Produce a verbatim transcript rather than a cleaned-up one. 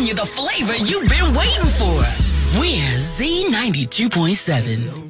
giving you the flavor you've been waiting for. We're Z ninety-two point seven.